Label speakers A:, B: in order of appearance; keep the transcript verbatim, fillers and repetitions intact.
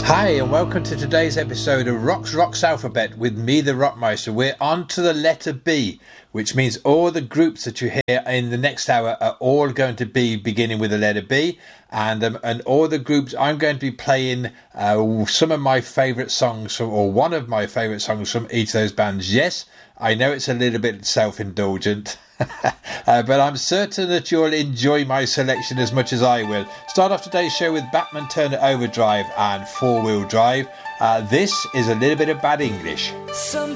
A: Hi, and welcome to today's episode of Rock's Rocks Alphabet with me, the Rockmeister. We're on to the letter B, which means all the groups that you hear in the next hour are all going to be beginning with the letter B, and um, and all the groups I'm going to be playing uh, some of my favourite songs from, or one of my favourite songs from each of those bands. Yes, I know it's a little bit self-indulgent. uh, but I'm certain that you'll enjoy my selection as much as I will. Start off today's show with Bachman Turner Overdrive and Four Wheel Drive. Uh, this is a little bit of bad English.
B: Some